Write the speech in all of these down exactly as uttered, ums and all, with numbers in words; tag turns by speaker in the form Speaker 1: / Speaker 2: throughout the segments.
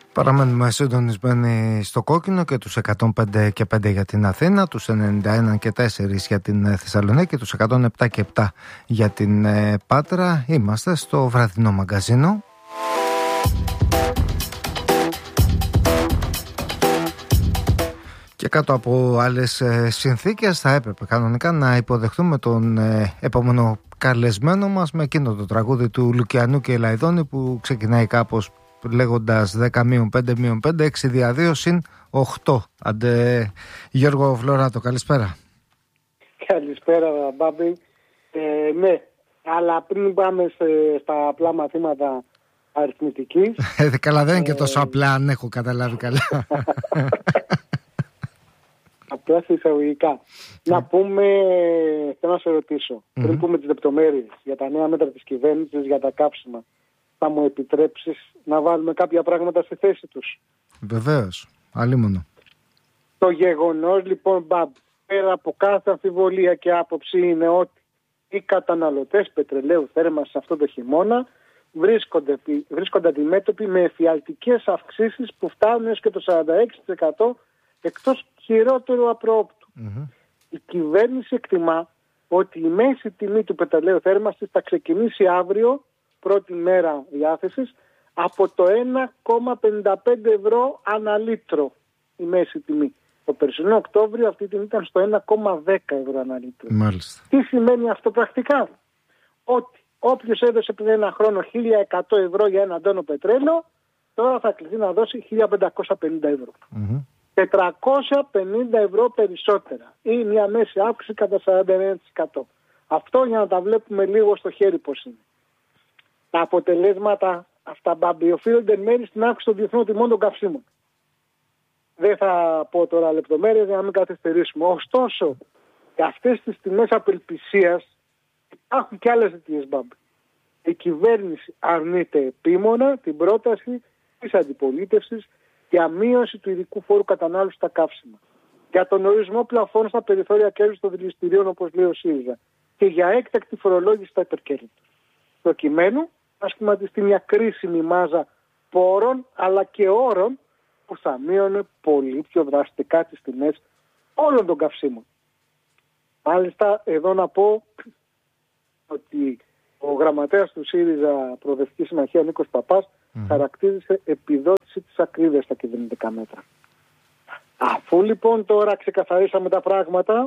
Speaker 1: Παραμένουμε συντονισμένοι στο κόκκινο και τους εκατόν πέντε και πέντε για την Αθήνα, τους ενενήντα ένα και τέσσερα για την Θεσσαλονίκη, τους εκατόν επτά και επτά για την Πάτρα. Είμαστε στο βραδινό μαγκαζίνο. Και κάτω από άλλες συνθήκες θα έπρεπε κανονικά να υποδεχτούμε τον επόμενο καλεσμένο μας με εκείνο το τραγούδι του Λουκιανού και Ελαϊδόνη που ξεκινάει κάπως λέγοντας δέκα μείον πέντε μείον πέντε, έξι δια δύο συν οκτώ. Αντε Γιώργο Φλωράτο, καλησπέρα.
Speaker 2: Καλησπέρα Μπάμπη. Ε, ναι, αλλά πριν πάμε σε, στα απλά μαθήματα αριθμητικής.
Speaker 1: Ε, καλά, δεν είναι και τόσο απλά, αν έχω καταλάβει καλά.
Speaker 2: Απλά σε εισαγωγικά. Να πούμε, θέλω να σε ρωτήσω, mm-hmm. πριν πούμε τις λεπτομέρειες για τα νέα μέτρα της κυβέρνησης για τα κάψιμα, θα μου επιτρέψεις να βάλουμε κάποια πράγματα στη θέση τους?
Speaker 1: Βεβαίως, αλίμονο.
Speaker 2: Το γεγονός λοιπόν, Μπαμπ, πέρα από κάθε αμφιβολία και άποψη, είναι ότι οι καταναλωτές πετρελαίου θέρμανσης αυτό το χειμώνα βρίσκονται, βρίσκονται αντιμέτωποι με εφιαλτικές αυξήσεις που φτάνουν έως και το σαράντα έξι τοις εκατό εκτός χειρότερου απρόοπτου. Mm-hmm. Η κυβέρνηση εκτιμά ότι η μέση τιμή του πετρελαίου θέρμανσης θα ξεκινήσει αύριο, πρώτη μέρα διάθεσης, από το ένα κόμμα πενήντα πέντε ευρώ ανά λίτρο η μέση τιμή. Το περσινό Οκτώβριο αυτή την ήταν στο ένα κόμμα δέκα ευρώ ανά λίτρο.
Speaker 1: Μάλιστα.
Speaker 2: Τι σημαίνει αυτό πρακτικά? Ότι όποιος έδωσε πριν ένα χρόνο χίλια εκατό ευρώ για ένα τόνο πετρέλαιο, τώρα θα κληθεί να δώσει χίλια πεντακόσια πενήντα ευρώ. Mm-hmm. τετρακόσια πενήντα ευρώ περισσότερα. Ή μια μέση αύξηση κατά σαράντα εννέα τοις εκατό. Αυτό για να τα βλέπουμε λίγο στο χέρι πώς είναι. Τα αποτελέσματα αυτά, Μπάμπη, οφείλονται εν μέρει στην αύξηση των διεθνών τιμών των καυσίμων. Δεν θα πω τώρα λεπτομέρειες για να μην καθυστερήσουμε. Ωστόσο, για αυτές τις τιμές απελπισίας υπάρχουν και άλλες αιτίες, Μπάμπη. Η κυβέρνηση αρνείται επίμονα την πρόταση της αντιπολίτευσης για μείωση του ειδικού φόρου κατανάλωσης στα καύσιμα, για τον ορισμό πλαφών στα περιθώρια κέρδους των δηληστηρίων, όπως λέει ο ΣΥΡΙΖΑ, και για έκτακτη φορολόγηση στα υπερκέρδη. Προκειμένου να σχηματιστεί μια κρίσιμη μάζα πόρων αλλά και όρων που θα μείωνε πολύ πιο δραστικά τις τιμές όλων των καυσίμων. Μάλιστα, εδώ να πω ότι ο γραμματέας του ΣΥΡΙΖΑ Προοδευτική Συμμαχία, Νίκος Παπάς, mm. χαρακτήρισε επιδότηση της ακρίβειας στα κυβερνητικά μέτρα. Αφού λοιπόν τώρα ξεκαθαρίσαμε τα πράγματα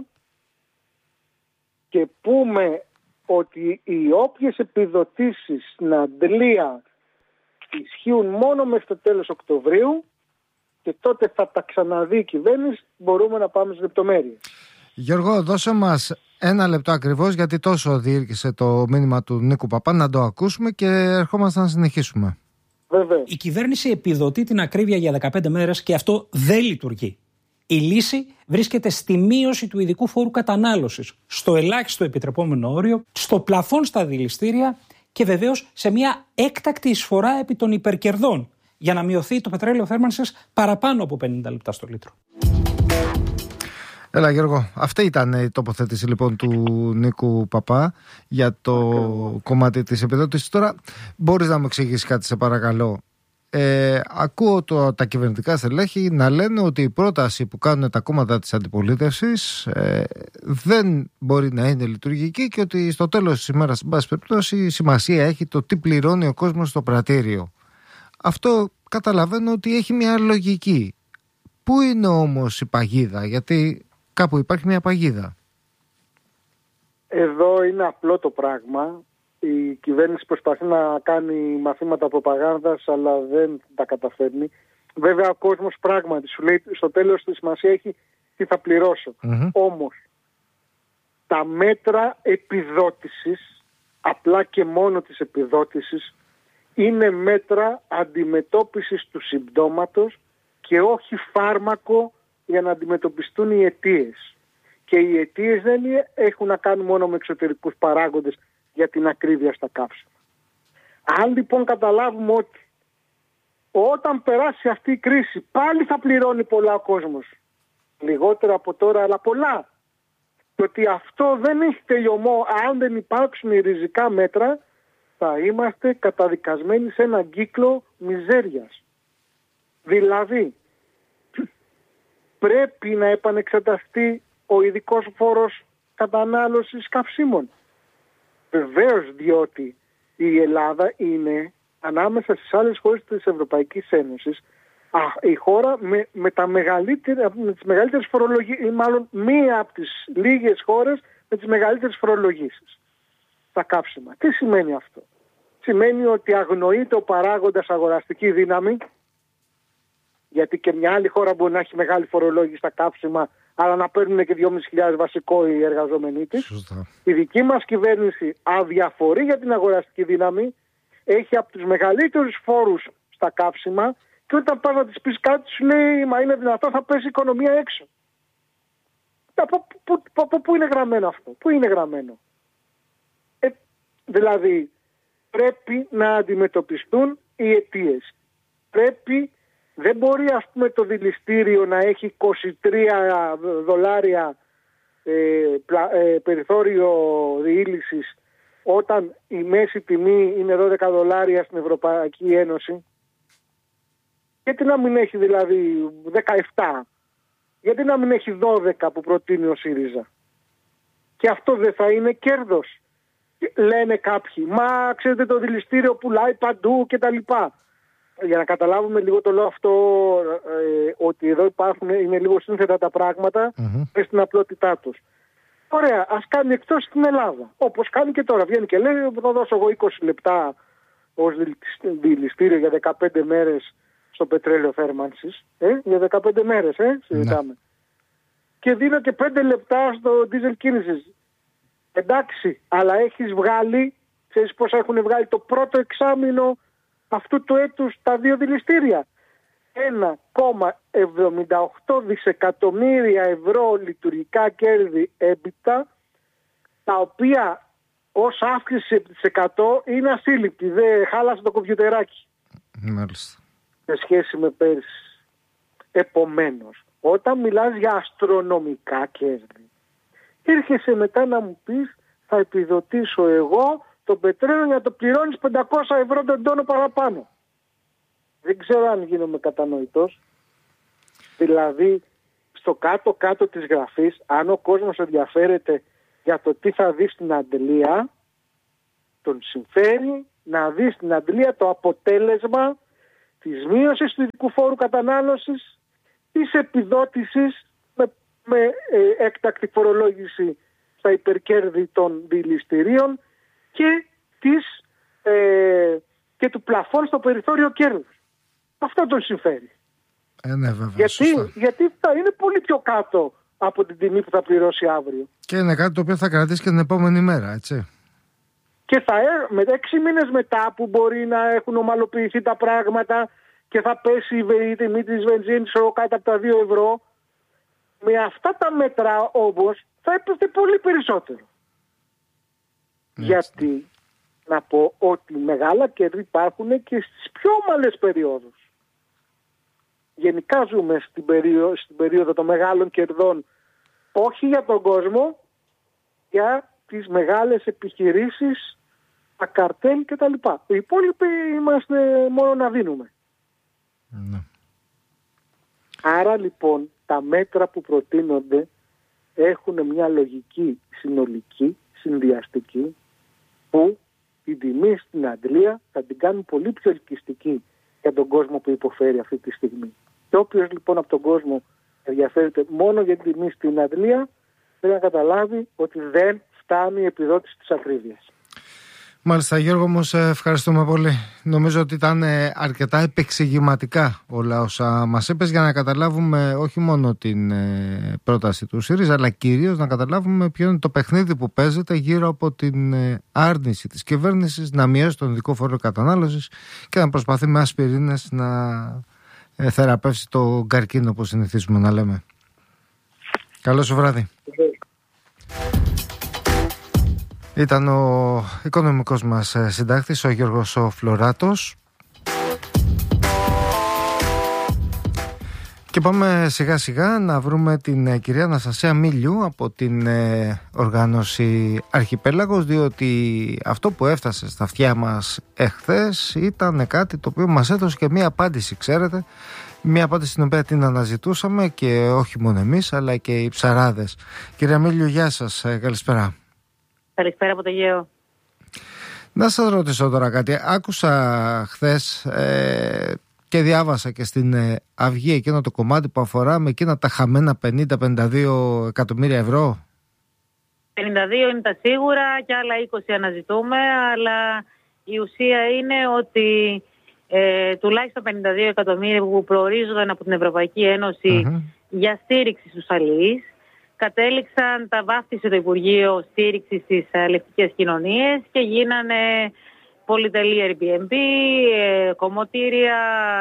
Speaker 2: και πούμε ότι οι όποιες επιδοτήσεις στην αντλία ισχύουν μόνο μέχρι το τέλος Οκτωβρίου και τότε θα τα ξαναδεί η κυβέρνηση, μπορούμε να πάμε στις λεπτομέρειες.
Speaker 1: Γιώργο, δώσε μας ένα λεπτό ακριβώς, γιατί τόσο διήρκησε το μήνυμα του Νίκου Παπά, να το ακούσουμε και ερχόμαστε να συνεχίσουμε.
Speaker 2: Βεβαίως.
Speaker 3: Η κυβέρνηση επιδοτεί την ακρίβεια για δεκαπέντε μέρες και αυτό δεν λειτουργεί. Η λύση βρίσκεται στη μείωση του ειδικού φόρου κατανάλωσης, στο ελάχιστο επιτρεπόμενο όριο, στο πλαφόν στα δηληστήρια και βεβαίως σε μια έκτακτη εισφορά επί των υπερκερδών για να μειωθεί το πετρέλαιο θέρμανσης παραπάνω από πενήντα λεπτά στο λίτρο.
Speaker 1: Έλα Γιώργο, αυτή ήταν η τοποθέτηση λοιπόν του Νίκου Παπά για το okay. κομμάτι της επιδότησης. Τώρα μπορείς να μου εξηγήσεις κάτι, σε παρακαλώ? Ε, ακούω το, τα κυβερνητικά στελέχη να λένε ότι η πρόταση που κάνουν τα κόμματα της αντιπολίτευσης ε, δεν μπορεί να είναι λειτουργική και ότι στο τέλος της ημέρας, στην πάση περιπτώσει, σημασία έχει το τι πληρώνει ο κόσμος στο πρατήριο. Αυτό καταλαβαίνω ότι έχει μια λογική. Πού είναι όμως η παγίδα? Γιατί κάπου υπάρχει μια παγίδα.
Speaker 2: Εδώ είναι απλό το πράγμα. Η κυβέρνηση προσπαθεί να κάνει μαθήματα προπαγάνδας, αλλά δεν τα καταφέρνει. Βέβαια ο κόσμος πράγματι σου λέει στο τέλος τη σημασία έχει τι θα πληρώσω. Mm-hmm. Όμως τα μέτρα επιδότησης, απλά και μόνο της επιδότησης, είναι μέτρα αντιμετώπισης του συμπτώματος και όχι φάρμακο για να αντιμετωπιστούν οι αιτίες. Και οι αιτίες δεν έχουν να κάνουν μόνο με εξωτερικούς παράγοντες για την ακρίβεια στα καύσιμα. Αν λοιπόν καταλάβουμε ότι όταν περάσει αυτή η κρίση πάλι θα πληρώνει πολλά ο κόσμος, λιγότερα από τώρα αλλά πολλά, και ότι αυτό δεν έχει τελειωμό, αν δεν υπάρξουν οι ριζικά μέτρα, θα είμαστε καταδικασμένοι σε έναν κύκλο μιζέριας. Δηλαδή, πρέπει να επανεξεταστεί ο ειδικός φόρος κατανάλωσης καυσίμων. Βεβαίως, διότι η Ελλάδα είναι ανάμεσα στις άλλες χώρες της Ευρωπαϊκής Ένωσης α, η χώρα με, με, τα μεγαλύτερα, με τις μεγαλύτερες φορολογίες, ή μάλλον μία από τις λίγες χώρες με τις μεγαλύτερες φορολογήσεις στα καύσιμα. Τι σημαίνει αυτό? Σημαίνει ότι αγνοείται ο παράγοντας αγοραστική δύναμη, γιατί και μια άλλη χώρα μπορεί να έχει μεγάλη φορολόγηση στα καύσιμα, αλλά να παίρνουν και δυόμισι χιλιάδες βασικό οι εργαζόμενοι της.
Speaker 1: Σωστά.
Speaker 2: Η δική μας κυβέρνηση αδιαφορεί για την αγοραστική δύναμη, έχει από τους μεγαλύτερους φόρους στα καύσιμα και όταν πας να της πεις κάτι σου λέει μα είναι δυνατό, θα πέσει η οικονομία έξω. Από, από, από πού είναι γραμμένο αυτό? Πού είναι γραμμένο? Ε, δηλαδή πρέπει να αντιμετωπιστούν οι αιτίες. Πρέπει, δεν μπορεί ας πούμε το δηληστήριο να έχει είκοσι τρία δολάρια ε, πλα, ε, περιθώριο διήλυσης όταν η μέση τιμή είναι δώδεκα δολάρια στην Ευρωπαϊκή Ένωση. Γιατί να μην έχει δηλαδή δεκαεπτά? Γιατί να μην έχει δώδεκα που προτείνει ο ΣΥΡΙΖΑ? Και αυτό δεν θα είναι κέρδος? Λένε κάποιοι, μα ξέρετε το δηληστήριο πουλάει παντού και τα λοιπά. Για να καταλάβουμε λίγο το λέω αυτό, ε, ότι εδώ υπάρχουν, είναι λίγο σύνθετα τα πράγματα mm-hmm. και στην απλότητά τους. Ωραία, ας κάνει εκτός στην Ελλάδα. Όπως κάνει και τώρα. Βγαίνει και λέει, θα δώσω εγώ είκοσι λεπτά ως δηληστήριο για δεκαπέντε μέρες στο πετρέλαιο θέρμανσης. Ε, για δεκαπέντε μέρες, ε, συζητάμε. Mm-hmm. Και δίνω και πέντε λεπτά στο δίζελ κίνησης. Εντάξει, αλλά έχεις βγάλει, ξέρεις πόσα έχουν βγάλει το πρώτο εξάμηνο αυτού του έτους τα δύο δηληστήρια? ένα κόμμα εβδομήντα οκτώ δισεκατομμύρια ευρώ λειτουργικά κέρδη έμπιτα, τα οποία ως αύξηση της εκατό είναι ασύλληπτη. Δεν χάλασε το κομπιουτεράκι.
Speaker 1: Μάλιστα.
Speaker 2: Σε σχέση με πέρσι. Επομένως, όταν μιλάς για αστρονομικά κέρδη, έρχεσαι μετά να μου πεις θα επιδοτήσω εγώ το πετρέλαιο για να το πληρώνεις πεντακόσια ευρώ τον τόνο παραπάνω. Δεν ξέρω αν γίνομαι κατανοητός. Δηλαδή, στο κάτω-κάτω της γραφής, αν ο κόσμος ενδιαφέρεται για το τι θα δει στην αντλία, τον συμφέρει να δει στην αντλία το αποτέλεσμα της μείωσης του ειδικού φόρου κατανάλωσης, της επιδότησης με, με ε, έκτακτη φορολόγηση στα υπερκέρδη των δηληστηρίων και, της, ε, και του πλαφών στο περιθώριο κέρδους. Αυτό τον συμφέρει.
Speaker 1: Ε, ναι, βέβαια,
Speaker 2: γιατί, γιατί θα είναι πολύ πιο κάτω από την τιμή που θα πληρώσει αύριο.
Speaker 1: Και είναι κάτι το οποίο θα κρατήσει και την επόμενη μέρα, έτσι.
Speaker 2: Και θα με έξι μήνες μετά που μπορεί να έχουν ομαλοποιηθεί τα πράγματα και θα πέσει η τιμή της βενζίνης κάτω από τα δύο ευρώ, με αυτά τα μέτρα όμως θα έπεφτε πολύ περισσότερο. Έτσι. Γιατί να πω ότι μεγάλα κέρδη υπάρχουν και στις πιο ομαλές περιόδους. Γενικά ζούμε στην περίοδο, στην περίοδο των μεγάλων κερδών, όχι για τον κόσμο, για τις μεγάλες επιχειρήσεις, τα καρτέλ κτλ. Οι υπόλοιποι είμαστε μόνο να δίνουμε.
Speaker 1: Ναι.
Speaker 2: Άρα λοιπόν τα μέτρα που προτείνονται έχουν μια λογική συνολική, συνδυαστική, που την τιμή στην αντλία θα την κάνουν πολύ πιο ελκυστική για τον κόσμο που υποφέρει αυτή τη στιγμή. Και όποιος λοιπόν από τον κόσμο ενδιαφέρεται μόνο για την τιμή στην αντλία, πρέπει να καταλάβει ότι δεν φτάνει η επιδότηση της ακρίβειας.
Speaker 1: Μάλιστα, Γιώργο, όμως ευχαριστούμε πολύ. Νομίζω ότι ήταν αρκετά επεξηγηματικά όλα όσα μας είπες, για να καταλάβουμε όχι μόνο την πρόταση του ΣΥΡΙΖΑ, αλλά κυρίως να καταλάβουμε ποιο είναι το παιχνίδι που παίζεται γύρω από την άρνηση της κυβέρνησης να μειώσει τον ειδικό φόρο κατανάλωσης και να προσπαθεί με ασπιρίνες να θεραπεύσει το καρκίνο που συνηθίζουμε να λέμε. Καλό σου βράδυ. Ήταν ο οικονομικός μας συντάκτης, ο Γιώργος ο Φλωράτος. Και πάμε σιγά σιγά να βρούμε την ε, κυρία Αναστασία Μίλιου από την ε, οργάνωση Αρχιπέλαγος, διότι αυτό που έφτασε στα αυτιά μας εχθές ήταν κάτι το οποίο μας έδωσε και μία απάντηση, ξέρετε, μία απάντηση την οποία την αναζητούσαμε και όχι μόνο εμείς αλλά και οι ψαράδες. Κυρία Μίλιου, γεια σας, ε, καλησπέρα.
Speaker 4: Καλησπέρα από το Αιγαίο.
Speaker 1: Να σας ρωτήσω τώρα κάτι. Άκουσα χθες ε, και διάβασα και στην ε, Αυγή εκείνο το κομμάτι που αφορά με εκείνα τα χαμένα πενήντα με πενήντα δύο εκατομμύρια ευρώ.
Speaker 4: πενήντα δύο είναι τα σίγουρα και άλλα είκοσι αναζητούμε, αλλά η ουσία είναι ότι ε, τουλάχιστον πενήντα δύο εκατομμύρια που προορίζονταν από την Ευρωπαϊκή Ένωση mm-hmm. για στήριξη στους αλληλείς, κατέληξαν, τα βάφτισε το Υπουργείο Στήριξης στις αλληλευτικές κοινωνίες και γίνανε πολυτελή Airbnb, ε, κομμωτήρια,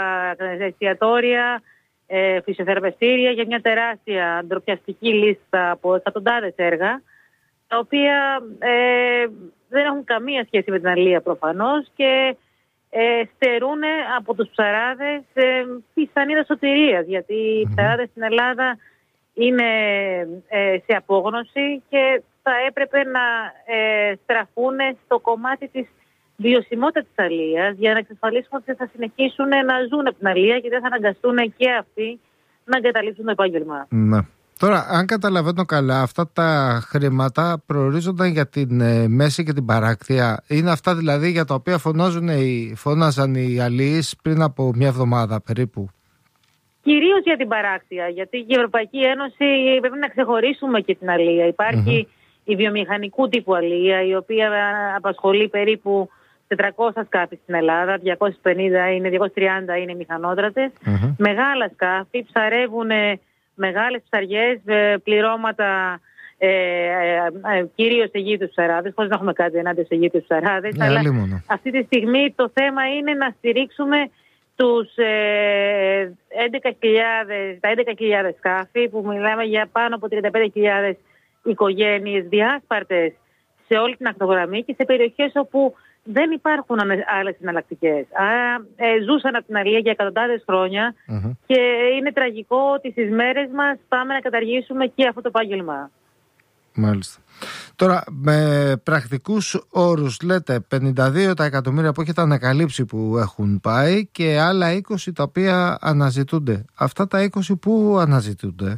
Speaker 4: εστιατόρια, ε, φυσιοθεραπευτήρια για μια τεράστια ντροπιαστική λίστα από εκατοντάδες έργα, τα οποία ε, δεν έχουν καμία σχέση με την αλεία προφανώς και ε, στερούν από τους ψαράδες ε, πιθανή σωτηρίας, γιατί οι ψαράδες στην Ελλάδα είναι ε, σε απόγνωση και θα έπρεπε να ε, στραφούν στο κομμάτι της βιωσιμότητας της αλείας για να εξασφαλίσουν ότι θα συνεχίσουν να ζουν από την αλεία και δεν θα αναγκαστούν και αυτοί να εγκαταλείψουν το επάγγελμα.
Speaker 1: Ναι. Τώρα, αν καταλαβαίνω καλά, αυτά τα χρήματα προορίζονταν για την ε, μέση και την παράκτεια. Είναι αυτά δηλαδή για τα οποία φωνάζουν οι, φώναζαν οι αλεείς πριν από μια εβδομάδα περίπου. Κυρίως
Speaker 4: για την παράκτεια, γιατί η Ευρωπαϊκή Ένωση πρέπει να ξεχωρίσουμε και την αλεία. Υπάρχει mm-hmm. η βιομηχανικού τύπου αλεία, η οποία απασχολεί περίπου τετρακόσια σκάφη στην Ελλάδα, διακόσια πενήντα είναι, διακόσια τριάντα είναι μηχανόδρατες. Mm-hmm. Μεγάλα σκάφη, ψαρεύουν μεγάλες ψαριές, πληρώματα ε, ε, ε, κυρίως Αιγύπτους ψαράδες, χωρίς να έχουμε κάτι ενάντια στους Αιγύπτους ψαράδες. Yeah, αλλά λίμωνο. Αυτή τη στιγμή το θέμα είναι να στηρίξουμε τους, ε, έντεκα χιλιάδες, τα έντεκα χιλιάδες σκάφη, που μιλάμε για πάνω από τριάντα πέντε χιλιάδες οικογένειες διάσπαρτες σε όλη την ακτογραμμή και σε περιοχές όπου δεν υπάρχουν άλλες εναλλακτικές. Άρα ε, ζούσαν από την αλεία για εκατοντάδες χρόνια mm-hmm. και είναι τραγικό ότι στις μέρες μας πάμε να καταργήσουμε και αυτό το επάγγελμα.
Speaker 1: Μάλιστα. Τώρα, με πρακτικούς όρους λέτε πενήντα δύο τα εκατομμύρια που έχετε ανακαλύψει που έχουν πάει και άλλα είκοσι τα οποία αναζητούνται. Αυτά τα είκοσι που αναζητούνται?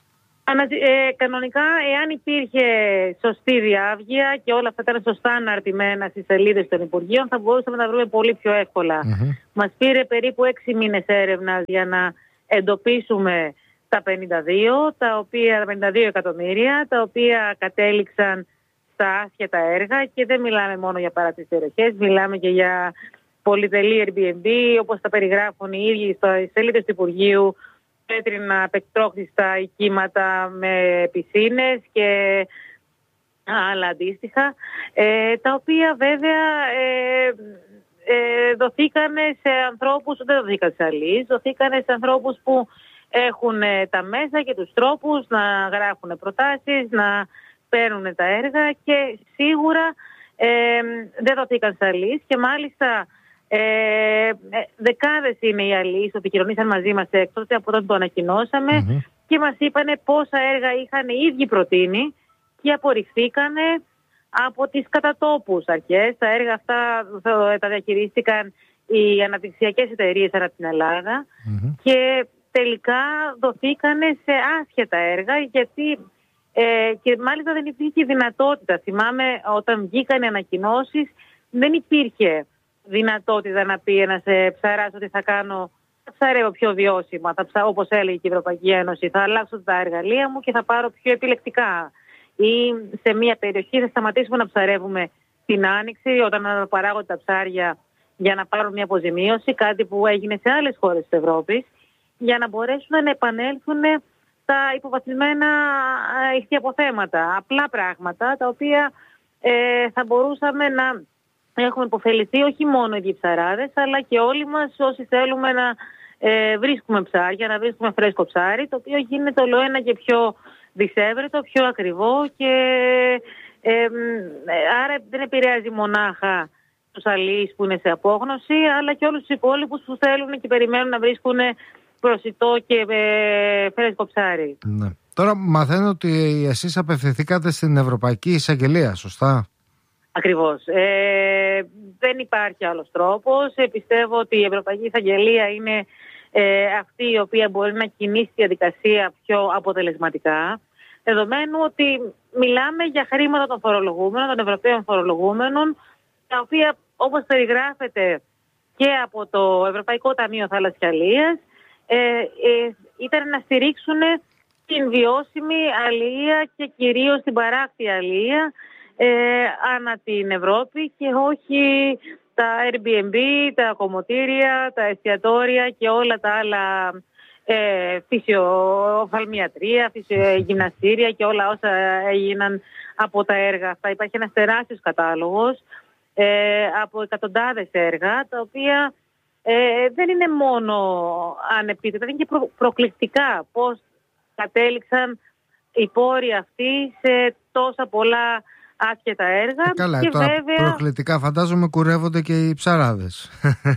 Speaker 4: Ε, κανονικά, εάν υπήρχε σωστή διάβγεια και όλα αυτά ήταν σωστά αναρτημένα στις σελίδες των Υπουργείων, θα μπορούσαμε να βρούμε πολύ πιο εύκολα. Mm-hmm. Μας πήρε περίπου έξι μήνες έρευνας για να εντοπίσουμε τα πενήντα δύο, τα οποία, τα πενήντα δύο εκατομμύρια, τα οποία κατέληξαν στα άσχετα έργα και δεν μιλάμε μόνο για παράτησες περιοχές, μιλάμε και για πολυτελή Airbnb, όπως τα περιγράφουν οι ίδιοι στις σελίδες του Υπουργείου, πέτρινα πεκτρόχριστα οικίματα με πισίνες και άλλα αντίστοιχα, ε, τα οποία βέβαια ε, ε, δοθήκανε σε ανθρώπους, δεν δοθήκαν σε αλείς, δοθήκανε σε ανθρώπους που έχουν ε, τα μέσα και τους τρόπους να γράφουν προτάσεις, να παίρνουν τα έργα και σίγουρα ε, δεν δοθήκαν σε αλείς και μάλιστα Ε, δεκάδες είναι οι αλείς που επικοινωνήσαν μαζί μας έκτοτε από όταν το ανακοινώσαμε mm-hmm. και μας είπανε πόσα έργα είχαν οι ίδιοι προτείνει και απορριφθήκανε από τις κατατόπους αρχές. Τα έργα αυτά τα διαχειρίστηκαν οι αναπτυξιακές εταιρείες ανά την Ελλάδα mm-hmm. και τελικά δοθήκανε σε άσχετα έργα, γιατί ε, και μάλιστα δεν υπήρχε δυνατότητα. Θυμάμαι όταν βγήκαν οι ανακοινώσεις δεν υπήρχε δυνατότητα να πει ένας ε, ψαράς ότι θα κάνω, θα ψαρεύω πιο βιώσιμα, θα ψα... όπως έλεγε και η Ευρωπαϊκή Ένωση, θα αλλάξω τα εργαλεία μου και θα πάρω πιο επιλεκτικά. Ή σε μια περιοχή θα σταματήσουμε να ψαρεύουμε την Άνοιξη όταν παράγονται τα ψάρια για να πάρουν μια αποζημίωση, κάτι που έγινε σε άλλες χώρες της Ευρώπης, για να μπορέσουν να επανέλθουν τα υποβαθμισμένα ηχθιαποθέματα, απλά πράγματα τα οποία ε, θα μπορούσαμε να έχουμε υποφεληθεί όχι μόνο οι ψαράδες, αλλά και όλοι μας όσοι θέλουμε να ε, βρίσκουμε ψάρια, να βρίσκουμε φρέσκο ψάρι, το οποίο γίνεται όλο ένα και πιο δυσέβρετο, πιο ακριβό και ε, ε, άρα δεν επηρεάζει μονάχα τους αλείς που είναι σε απόγνωση, αλλά και όλους τους υπόλοιπους που θέλουν και περιμένουν να βρίσκουν προσιτό και ε, φρέσκο ψάρι.
Speaker 1: Ναι. Τώρα μαθαίνω ότι εσείς απευθυνθήκατε στην Ευρωπαϊκή Εισαγγελία, σωστά?
Speaker 4: Ακριβώς. Ε, δεν υπάρχει άλλος τρόπος. Ε, πιστεύω ότι η Ευρωπαϊκή Εισαγγελία είναι ε, αυτή η οποία μπορεί να κινήσει τη διαδικασία πιο αποτελεσματικά, δεδομένου ότι μιλάμε για χρήματα των φορολογούμενων, των Ευρωπαίων φορολογούμενων, τα οποία, όπως περιγράφεται και από το Ευρωπαϊκό Ταμείο Θαλασσιαλίας, ε, ε, ήταν να στηρίξουν την βιώσιμη αλία και κυρίως την παράκτια αλία ε, ανά την Ευρώπη και όχι τα Airbnb, τα κομμωτήρια, τα εστιατόρια και όλα τα άλλα ε, φυσιοφαλμιατρία, φυσιογυμναστήρια και όλα όσα έγιναν από τα έργα αυτά. Υπάρχει ένας τεράστιος κατάλογος ε, από εκατοντάδες έργα, τα οποία ε, δεν είναι μόνο ανεπίτευτα, είναι και προ, προκλητικά πώς κατέληξαν οι πόροι αυτοί σε τόσα πολλά άσχετα έργα.
Speaker 1: Ε, καλά,
Speaker 4: και
Speaker 1: τώρα
Speaker 4: βέβαια...
Speaker 1: προκλητικά φαντάζομαι κουρεύονται και οι ψαράδες.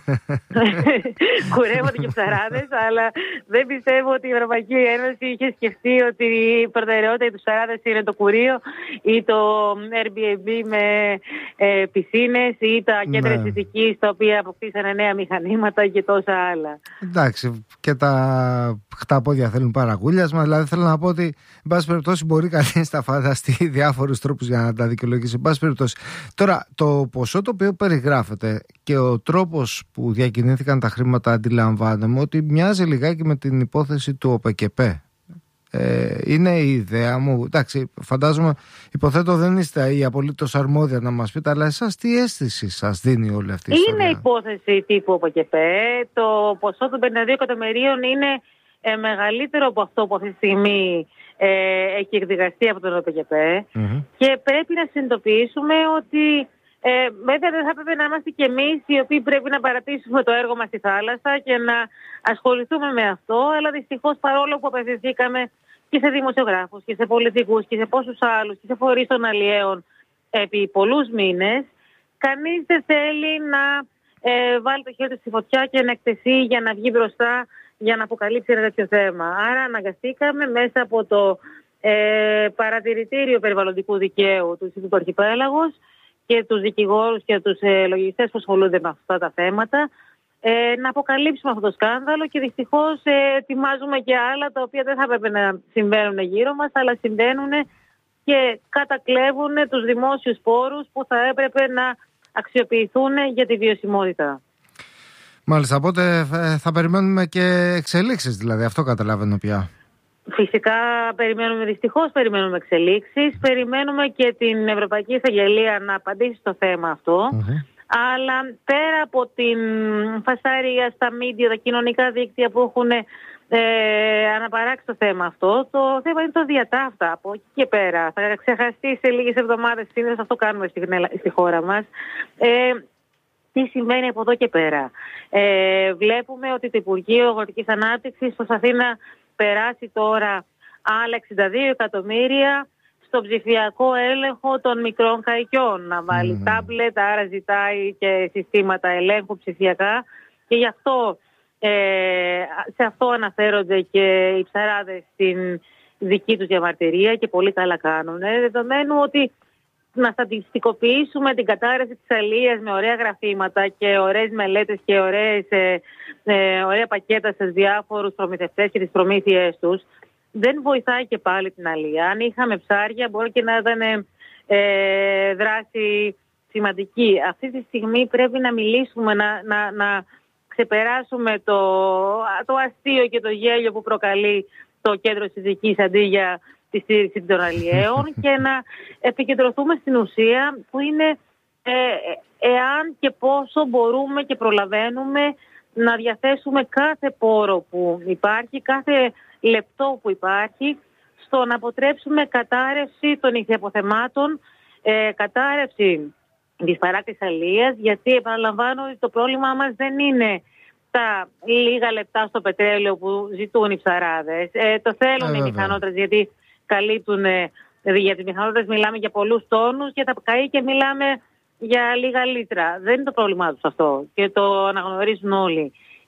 Speaker 4: Κουρεύονται και οι ψαράδες, αλλά δεν πιστεύω ότι η Ευρωπαϊκή Ένωση είχε σκεφτεί ότι η προτεραιότητα για τους ψαράδες είναι το κουρείο ή το Airbnb με ε, πισίνες ή τα κέντρα
Speaker 1: ναι.
Speaker 4: αισθητικής τα οποία αποκτήσανε νέα μηχανήματα και τόσα άλλα.
Speaker 1: Εντάξει, και τα χταπόδια θέλουν παραγούλιασμα. Δηλαδή θέλω να πω ότι, εν πάση περιπτώσει, μπορεί κανείς να φανταστεί διάφορους τρόπους για να τα δικαιολογήσει. Εν πάση περιπτώσει. Τώρα, το ποσό το οποίο περιγράφεται και ο τρόπος που διακινήθηκαν τα χρήματα, αντιλαμβάνομαι ότι μοιάζει λιγάκι με την υπόθεση του ΟΠΕΚΕΠΕ. Ε, είναι η ιδέα μου. Εντάξει, φαντάζομαι, υποθέτω δεν είστε η απολύτως αρμόδια να μας πείτε, αλλά εσάς τι αίσθηση σας δίνει όλη αυτή η ιστορία?
Speaker 4: Είναι υπόθεση τύπου ΟΠΕΚΕΠΕ. Το ποσό των πενήντα δύο εκατομμυρίων είναι ε, μεγαλύτερο από αυτό που αυτή τη στιγμή ε, έχει εκδικαστεί από τον ΟΠΕΚΕΠΕ. Mm-hmm. Και πρέπει να συνειδητοποιήσουμε ότι ε, βέβαια δεν θα έπρεπε να είμαστε κι εμείς οι οποίοι πρέπει να παρατήσουμε το έργο μας στη θάλασσα και να ασχοληθούμε με αυτό, αλλά δυστυχώς παρόλο που απευθυνθήκαμε και σε δημοσιογράφους και σε πολιτικούς και σε πόσους άλλους και σε φορείς των αλλιέων επί πολλούς μήνες, κανείς δεν θέλει να ε, βάλει το χέρι του στη φωτιά και να εκτεθεί για να βγει μπροστά για να αποκαλύψει ένα τέτοιο θέμα. Άρα αναγκαστήκαμε μέσα από το ε, παρατηρητήριο περιβαλλοντικού δικαίου του Ινστιτούτου Αρχιπέλαγος και τους δικηγόρους και τους ε, λογιστές που ασχολούνται με αυτά τα θέματα ε, να αποκαλύψουμε αυτό το σκάνδαλο και δυστυχώς ε, ετοιμάζουμε και άλλα τα οποία δεν θα έπρεπε να συμβαίνουν γύρω μας, αλλά συμβαίνουν και κατακλέβουν τους δημόσιους πόρους που θα έπρεπε να αξιοποιηθούν για τη βιωσιμότητα.
Speaker 1: Μάλιστα, οπότε θα περιμένουμε και εξελίξεις, δηλαδή, αυτό καταλαβαίνω πια.
Speaker 4: Φυσικά περιμένουμε, δυστυχώς περιμένουμε εξελίξεις, περιμένουμε και την Ευρωπαϊκή Εισαγγελία να απαντήσει στο θέμα αυτό, mm-hmm. αλλά πέρα από την φασαρία στα μίντια, τα κοινωνικά δίκτυα που έχουν ε, αναπαράξει το θέμα αυτό, το θέμα είναι το διατάφτα. Από εκεί και πέρα θα ξεχαστεί σε λίγες εβδομάδες, συνήθως αυτό κάνουμε στη, στη χώρα μας. Ε, Τι συμβαίνει από εδώ και πέρα? Ε, βλέπουμε ότι το Υπουργείο Αγροτικής Ανάπτυξης προσπαθεί να περάσει τώρα άλλα εξήντα δύο εκατομμύρια στο ψηφιακό έλεγχο των μικρών καϊκιών. Να βάλει mm. τάμπλετ, άρα ζητάει και συστήματα ελέγχου ψηφιακά. Και γι' αυτό, ε, σε αυτό αναφέρονται και οι ψαράδες στην δική τους διαμαρτυρία και πολύ καλά κάνουν. Ε, δεδομένου ότι να στατιστικοποιήσουμε την κατάρρευση της αλίας με ωραία γραφήματα και ωραίες μελέτες και ωραίες, ε, ε, ωραία πακέτα σε διάφορους προμηθευτές και τις προμήθειές τους, δεν βοηθάει και πάλι την αλία. Αν είχαμε ψάρια, μπορεί και να ήταν ε, δράση σημαντική. Αυτή τη στιγμή πρέπει να μιλήσουμε, να, να, να ξεπεράσουμε το, το αστείο και το γέλιο που προκαλεί το κέντρο συζυγής αντί για τη στήριξη των αλλιέων και να επικεντρωθούμε στην ουσία που είναι ε, εάν και πόσο μπορούμε και προλαβαίνουμε να διαθέσουμε κάθε πόρο που υπάρχει, κάθε λεπτό που υπάρχει, στο να αποτρέψουμε κατάρρευση των ηχθιαποθεμάτων, ε, κατάρρευση της παράκτης αλίας, γιατί επαναλαμβάνω ότι το πρόβλημά μας δεν είναι τα λίγα λεπτά στο πετρέλαιο που ζητούν οι ψαράδες. Ε, το θέλουν ε, οι μηχανότρες, γιατί καλύπτουν, για τις μηχανότητες μιλάμε για πολλούς τόνους, για τα καΐκια μιλάμε για λίγα λίτρα. Δεν είναι το πρόβλημά τους αυτό και το αναγνωρίζουν όλοι.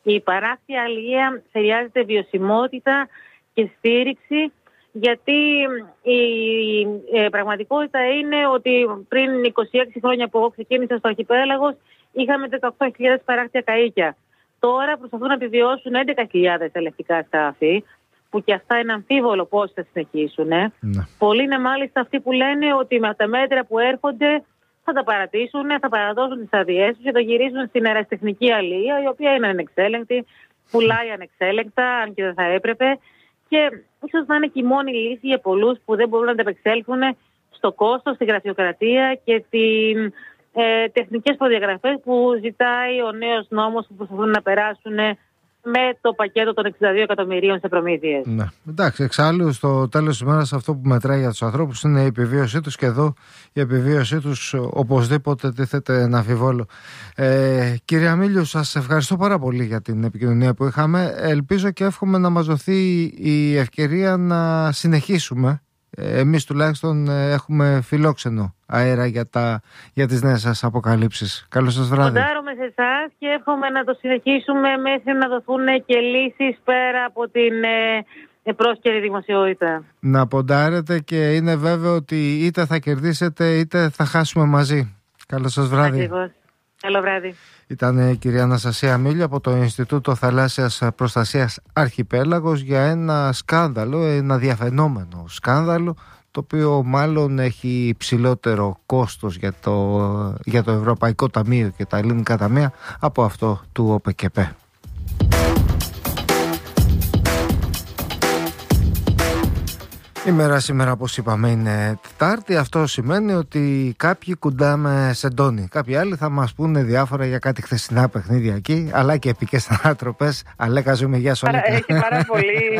Speaker 4: Η παράκτια αλληλεία χρειάζεται βιωσιμότητα και στήριξη, γιατί η ε, πραγματικότητα είναι ότι πριν είκοσι έξι χρόνια που εγώ ξεκίνησα στο Αρχιπέλαγος είχαμε δεκαοκτώ χιλιάδες παράκτια καΐκια. Τώρα προσπαθούν να επιβιώσουν έντεκα χιλιάδες ελευτικά σκάφη, που και αυτά είναι αμφίβολο πώς θα συνεχίσουν. Ναι. Πολλοί είναι μάλιστα αυτοί που λένε ότι με τα μέτρα που έρχονται θα τα παρατήσουν, θα παραδώσουν τις αδειές τους και θα γυρίσουν στην αεραστεχνική αλληλεία, η οποία είναι ανεξέλεγκτη, πουλάει ανεξέλεγκτα, αν και δεν θα έπρεπε. Και ίσως να είναι και η μόνη λύση για πολλούς που δεν μπορούν να ανταπεξέλθουν στο κόστος, στη γραφειοκρατία και τις ε, τεχνικές προδιαγραφές που ζητάει ο νέος νόμος που προσπαθούν να περάσουν με το πακέτο των εξήντα δύο εκατομμυρίων σε προμήθειες.
Speaker 1: Ναι. Εντάξει, εξάλλου στο τέλος της ημέρας αυτό που μετράει για τους ανθρώπους είναι η επιβίωσή τους, και εδώ η επιβίωσή τους οπωσδήποτε τίθεται να αμφιβόλω. Ε, κύριε Αμίλιο, σας ευχαριστώ πάρα πολύ για την επικοινωνία που είχαμε. Ελπίζω και εύχομαι να μας δοθεί η ευκαιρία να συνεχίσουμε. Εμείς τουλάχιστον έχουμε φιλόξενο αέρα για, τα, για τις νέες σας αποκαλύψεις. Καλό σας βράδυ.
Speaker 4: Ποντάρομαι σε εσάς και εύχομαι να το συνεχίσουμε μέχρι να δοθούν και λύσεις πέρα από την ε, πρόσκαιρη δημοσιότητα.
Speaker 1: Να ποντάρετε, και είναι βέβαιο ότι είτε θα κερδίσετε είτε θα χάσουμε μαζί. Καλό σας βράδυ.
Speaker 4: Ακριβώς. Καλό βράδυ.
Speaker 1: Ήταν η κυρία Αναστασία Αμίλιο από το Ινστιτούτο Θαλάσσιας Προστασίας Αρχιπέλαγος για ένα σκάνδαλο, ένα διαφαινόμενο σκάνδαλο, το οποίο μάλλον έχει υψηλότερο κόστος για το, για το Ευρωπαϊκό Ταμείο και τα ελληνικά ταμεία από αυτό του ΟΠΕΚΕΠΕ. Η μέρα σήμερα, όπως είπαμε, είναι Τετάρτη. Αυτό σημαίνει ότι κάποιοι κουντάμε σεντόνι. Κάποιοι άλλοι θα μας πούνε διάφορα για κάτι χθεσινά παιχνίδια εκεί, αλλά και επικές ανατροπές. Αλέκα, ζούμε, γεια σου.
Speaker 5: Έχει πάρα πολύ...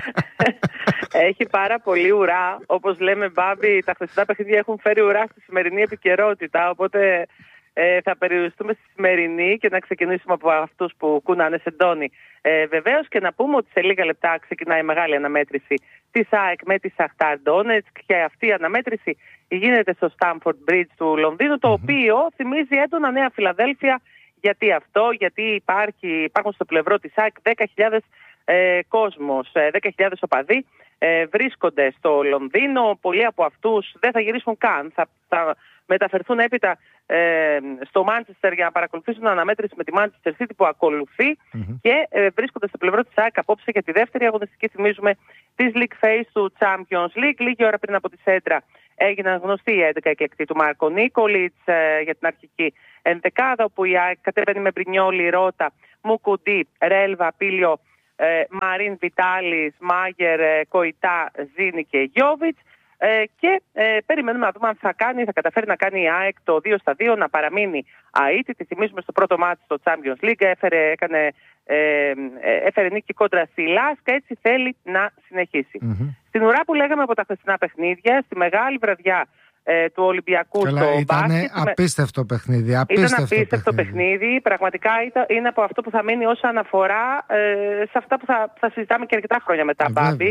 Speaker 5: Έχει πάρα πολύ ουρά. Όπως λέμε, Μπάμπη, τα χθεσινά παιχνίδια έχουν φέρει ουρά στη σημερινή επικαιρότητα. Οπότε ε, θα περιοριστούμε στη σημερινή και να ξεκινήσουμε από αυτούς που κούνανε σεντόνι. Ε, βεβαίως, και να πούμε ότι σε λίγα λεπτά ξεκινάει η μεγάλη αναμέτρηση της ΑΕΚ με τη Σαχτάρ Ντόνετσκ, και αυτή η αναμέτρηση γίνεται στο Stamford Bridge του Λονδίνου, το mm-hmm. οποίο θυμίζει έντονα Νέα Φιλαδέλφια. Γιατί αυτό? Γιατί υπάρχει, υπάρχουν στο πλευρό της ΑΕΚ δέκα χιλιάδες ε, κόσμος, ε, δέκα χιλιάδες οπαδοί ε, βρίσκονται στο Λονδίνο. Πολλοί από αυτούς δεν θα γυρίσουν καν, θα, θα μεταφερθούν έπειτα ε, στο Μάντσεστερ για να παρακολουθήσουν την αναμέτρηση με τη Manchester City που ακολουθεί mm-hmm. και ε, βρίσκονται στο πλευρό της ΑΕΚ απόψε για τη δεύτερη αγωνιστική, θυμίζουμε, της League Phase του Champions League. Λίγη ώρα πριν από τη Σέντρα έγιναν γνωστοί οι έντεκα εκλεκτοί του Μάρκο Νίκολιτς ε, για την αρχική ενδεκάδα, όπου η ΑΕΚ κατέβαινε με Μπρινιόλι, Ρώτα, Μουκουντή, Ρέλβα, Πίλιο, ε, Μαρίν Βιτάλης, Μάγερ, ε, Κοϊτά, Ζήνη και Γιόβιτς. Ε, και ε, περιμένουμε να δούμε αν θα κάνει, θα καταφέρει να κάνει η ΑΕΚ το δύο στα δύο, να παραμείνει αίτητη. Θυμίζουμε στο πρώτο μάτι στο Champions League έφερε, έκανε, ε, έφερε νίκη κόντρα στη Λάσκα, έτσι θέλει να συνεχίσει. Mm-hmm. Στην ουρά που λέγαμε από τα χθεσινά παιχνίδια, στη μεγάλη βραδιά ε, του Ολυμπιακού. Καλά, στο
Speaker 1: ήταν
Speaker 5: μπάσκετ.
Speaker 1: Απίστευτο παιχνίδι. Απίστευτο
Speaker 5: ήταν απίστευτο παιχνίδι. παιχνίδι. Πραγματικά ήταν, είναι από αυτό που θα μείνει ως αναφορά ε, σε αυτά που θα, θα συζητάμε και αρκετά χρόνια μετά, Μπάμπη.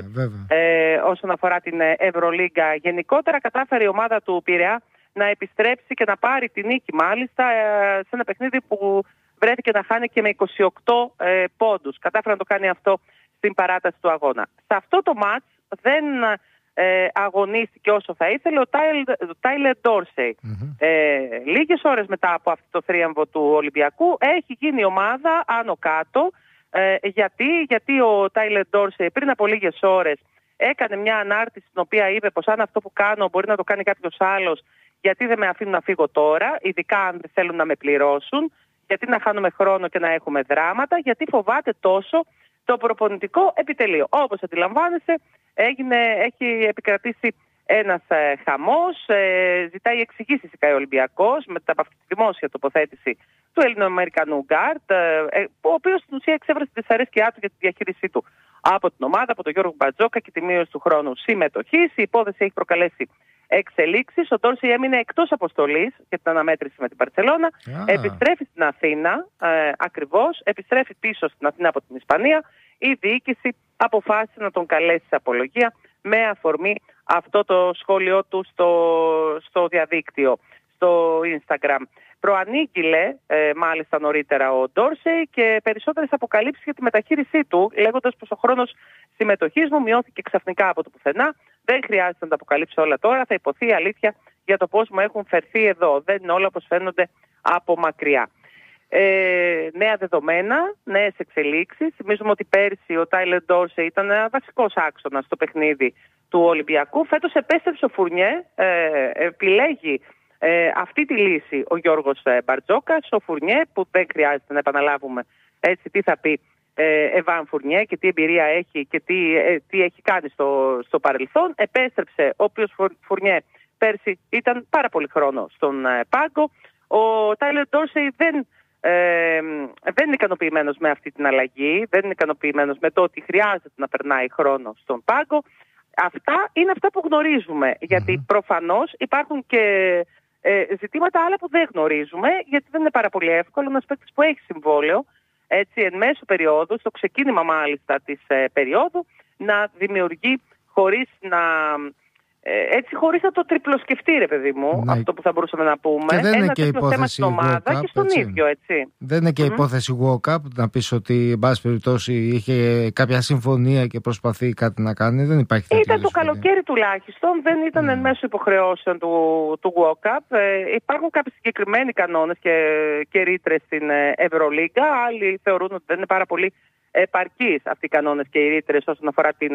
Speaker 5: Ε, όσον αφορά την Ευρωλίγκα γενικότερα, κατάφερε η ομάδα του Πειραιά να επιστρέψει και να πάρει τη νίκη, μάλιστα, ε, σε ένα παιχνίδι που βρέθηκε να χάνει και με είκοσι οκτώ ε, πόντους. Κατάφερε να το κάνει αυτό στην παράταση του αγώνα. Σε αυτό το μάτς δεν ε, αγωνίστηκε όσο θα ήθελε ο Τάιλερ Ντόρσεϊ. Mm-hmm. Ε, λίγες ώρες μετά από αυτό το θρίαμβο του Ολυμπιακού έχει γίνει η ομάδα άνω κάτω. Ε, γιατί, γιατί ο Τάιλερ Ντόρσεϊ πριν από λίγες ώρες έκανε μια ανάρτηση στην οποία είπε πως αν αυτό που κάνω μπορεί να το κάνει κάποιος άλλος, γιατί δεν με αφήνουν να φύγω τώρα, ειδικά αν δεν θέλουν να με πληρώσουν, γιατί να χάνουμε χρόνο και να έχουμε δράματα, γιατί φοβάται τόσο το προπονητικό επιτελείο. Όπως αντιλαμβάνεστε, έγινε, έχει επικρατήσει ένας ε, χαμός, ε, ζητάει εξηγήσεις η ΚΑΕ Ολυμπιακός μετά από αυτή τη δημόσια τοποθέτηση του Ελληνοαμερικανού Γκάρτ, ε, ο οποίος στην ουσία εξέφρασε τη δυσαρέσκειά του για τη διαχείρισή του από την ομάδα, από τον Γιώργο Μπατζόκα και τη μείωση του χρόνου συμμετοχής. Η υπόθεση έχει προκαλέσει εξελίξεις. Ο Ντόρσεϊ έμεινε εκτός αποστολής για την αναμέτρηση με την Μπαρσελόνα. Yeah. Επιστρέφει στην Αθήνα, ε, ακριβώς, επιστρέφει πίσω στην Αθήνα από την Ισπανία. Η διοίκηση αποφάσισε να τον καλέσει σε απολογία με αφορμή αυτό το σχόλιο του στο, στο διαδίκτυο, στο Instagram. Προανήγγειλε ε, μάλιστα νωρίτερα ο Ντόρσεϊ και περισσότερες αποκαλύψεις για τη μεταχείρισή του, λέγοντας πως ο χρόνος συμμετοχής μου μειώθηκε ξαφνικά από το πουθενά. Δεν χρειάζεται να τα αποκαλύψω όλα τώρα. Θα υποθεί αλήθεια για το πώς μου έχουν φερθεί εδώ. Δεν είναι όλα όπως φαίνονται από μακριά. Ε, νέα δεδομένα, νέες εξελίξεις. Θυμίζουμε ότι πέρσι ο Τάιλερ Ντόρσεϊ ήταν ένα βασικός άξονας στο παιχνίδι του Ολυμπιακού. Φέτος επέστρεψε ο Φουρνιέ, ε, επιλέγει ε, αυτή τη λύση ο Γιώργος Μπαρτζόκας. Ο Φουρνιέ, που δεν χρειάζεται να επαναλάβουμε έτσι τι θα πει ε, Εβάν Φουρνιέ και τι εμπειρία έχει και τι, ε, τι έχει κάνει στο, στο παρελθόν. Επέστρεψε, ο οποίος Φουρνιέ πέρσι ήταν πάρα πολύ χρόνο στον ε, πάγκο. Ο Τάιλερ Ντόρσεϊ δεν Ε, δεν είναι ικανοποιημένος με αυτή την αλλαγή, δεν είναι ικανοποιημένος με το ότι χρειάζεται να περνάει χρόνο στον πάγκο. Αυτά είναι αυτά που γνωρίζουμε, mm-hmm. γιατί προφανώς υπάρχουν και ε, ζητήματα άλλα που δεν γνωρίζουμε, γιατί δεν είναι πάρα πολύ εύκολο ένας παίκτης που έχει συμβόλαιο, έτσι εν μέσω περίοδου, στο ξεκίνημα μάλιστα της ε, περίοδου, να δημιουργεί χωρίς να... Έτσι, χωρίς να το τριπλοσκεφτεί, ρε παιδί μου, ναι. αυτό που θα μπορούσαμε να πούμε.
Speaker 1: Και δεν
Speaker 5: ένα
Speaker 1: είναι και
Speaker 5: τέτοιο θέμα στην ομάδα
Speaker 1: walk-up,
Speaker 5: και στον
Speaker 1: έτσι.
Speaker 5: ίδιο, έτσι.
Speaker 1: Δεν είναι και mm-hmm. υπόθεση walk-up, να πεις ότι, εν πάση περιπτώσει, είχε κάποια συμφωνία και προσπαθεί κάτι να κάνει. Δεν υπάρχει τέτοια.
Speaker 5: Ήταν το καλοκαίρι τουλάχιστον, δεν ήταν mm. εν μέσω υποχρεώσεων του, του walk-up. Ε, υπάρχουν κάποιοι συγκεκριμένοι κανόνες και, και ρήτρες στην Ευρωλίγκα. Άλλοι θεωρούν ότι δεν είναι πάρα πολύ επαρκείς αυτοί οι κανόνες και οι ρήτρες όσον αφορά την.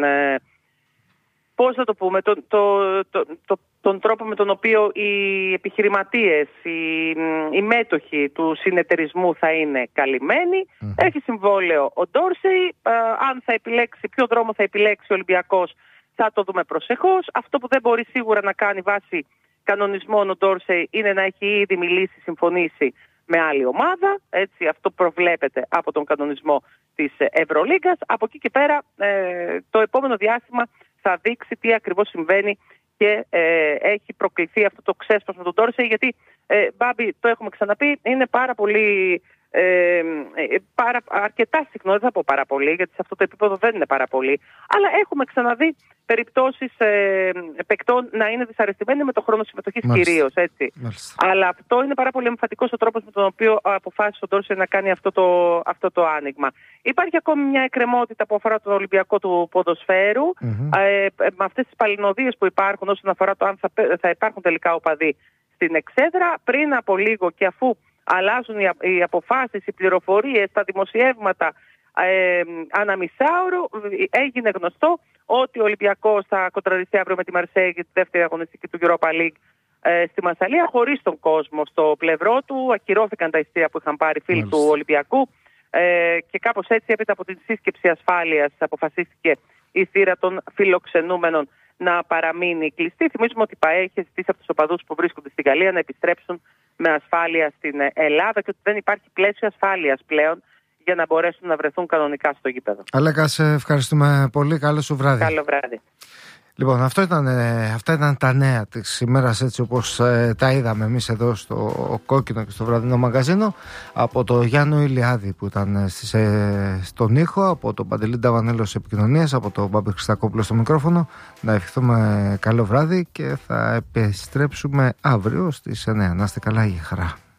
Speaker 5: Πώς θα το πούμε, το, το, το, το, τον τρόπο με τον οποίο οι επιχειρηματίες, οι, οι μέτοχοι του συνεταιρισμού θα είναι καλυμμένοι. Mm. Έχει συμβόλαιο ο Ντόρσεϊ, ε, αν θα επιλέξει, ποιο δρόμο θα επιλέξει ο Ολυμπιακός θα το δούμε προσεχώς. Αυτό που δεν μπορεί σίγουρα να κάνει βάσει κανονισμών ο Ντόρσεϊ είναι να έχει ήδη μιλήσει, συμφωνήσει με άλλη ομάδα. Έτσι, αυτό προβλέπεται από τον κανονισμό της Ευρωλίγκας. Από εκεί και πέρα ε, το επόμενο διάστημα θα δείξει τι ακριβώς συμβαίνει και ε, έχει προκληθεί αυτό το ξέσπασμα του Ντόρσεϊ, γιατί, ε, Μπάμπη, το έχουμε ξαναπεί, είναι πάρα πολύ, ε, πάρα, αρκετά συχνό, δεν θα πω πάρα πολύ, γιατί σε αυτό το επίπεδο δεν είναι πάρα πολύ, αλλά έχουμε ξαναδεί περιπτώσεις ε, παικτών να είναι δυσαρεστημένοι με το χρόνο συμμετοχής κυρίως, έτσι. Μάλιστα. Αλλά αυτό είναι πάρα πολύ εμφατικός ο τρόπος με τον οποίο αποφάσισε ο Ντόρσεϊ να κάνει αυτό το, αυτό το άνοιγμα. Υπάρχει ακόμη μια εκκρεμότητα που αφορά τον Ολυμπιακό του ποδοσφαίρου, mm-hmm. ε, με αυτές τις παλινοδίες που υπάρχουν όσον αφορά το αν θα, θα υπάρχουν τελικά οπαδοί στην εξέδρα. Πριν από λίγο και αφού αλλάζουν οι, οι αποφάσεις, οι πληροφορίες, τα δημοσιεύματα ε, ανά μισάωρο, έγινε γνωστό ότι ο Ολυμπιακός θα κοντραριστεί αύριο με τη Μαρσέη για τη δεύτερη αγωνιστική του Europa League ε, στη Μασσαλία, χωρίς τον κόσμο στο πλευρό του. Ακυρώθηκαν τα ειστήρια που είχαν πάρει φίλοι του Ολυμπιακού ε, και κάπως έτσι, έπειτα από την σύσκεψη ασφάλειας, αποφασίστηκε η θύρα των φιλοξενούμενων να παραμείνει κλειστή. Θυμίζουμε ότι η ΠΑΕ έχει ζητήσει από τους οπαδούς που βρίσκονται στη Γαλλία να επιστρέψουν με ασφάλεια στην Ελλάδα και ότι δεν υπάρχει πλαίσιο ασφάλειας πλέον για να μπορέσουν να βρεθούν κανονικά στο γήπεδο. Αλέκα, σε ευχαριστούμε πολύ. Καλό σου βράδυ. Καλό βράδυ. Λοιπόν, αυτό ήταν, αυτά ήταν τα νέα της ημέρας, έτσι όπως ε, τα είδαμε εμείς εδώ στο Κόκκινο και στο βραδινό μαγαζίνο, από το Γιάννο Ηλιάδη που ήταν στις, ε, στον ήχο, από τον Παντελή Νταβανέλο στις επικοινωνίες, από τον Μπάμπη Χριστακόπουλο στο μικρόφωνο. Να ευχηθούμε καλό βράδυ και θα επιστρέψουμε αύριο στις εννιά. Να είστε καλά, για χαρά.